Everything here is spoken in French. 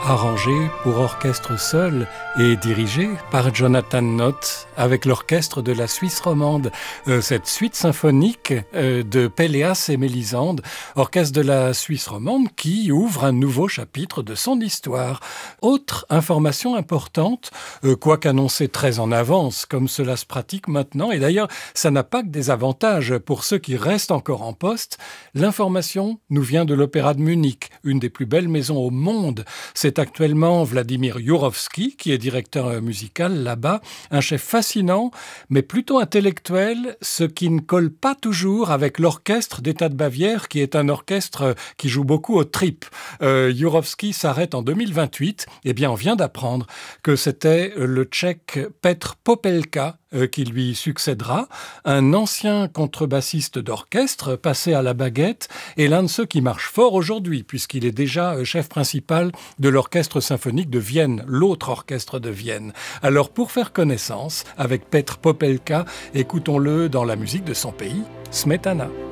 arrangé pour orchestre seul et dirigé par Jonathan Nott avec l'orchestre de la Suisse romande. Cette suite symphonique de Péléas et Mélisande, orchestre de la Suisse romande qui ouvre un nouveau chapitre de son histoire. Autre information importante, quoique annoncée très en avance comme cela se pratique maintenant, et d'ailleurs ça n'a pas que des avantages pour ceux qui restent encore en poste, l'information nous vient de l'Opéra de Munich, une des plus belles maisons au monde. C'est actuellement Vladimir Jurowski qui est directeur musical là-bas, un chef fascinant, mais plutôt intellectuel, ce qui ne colle pas toujours avec l'orchestre d'État de Bavière, qui est un orchestre qui joue beaucoup aux tripes. Jurowski s'arrête en 2028. Eh bien, on vient d'apprendre que c'était le Tchèque Petr Popelka qui lui succédera, un ancien contrebassiste d'orchestre passé à la baguette et l'un de ceux qui marche fort aujourd'hui puisqu'il est déjà chef principal de l'orchestre symphonique de Vienne, l'autre orchestre de Vienne. Alors pour faire connaissance avec Petr Popelka, écoutons-le dans la musique de son pays, Smetana.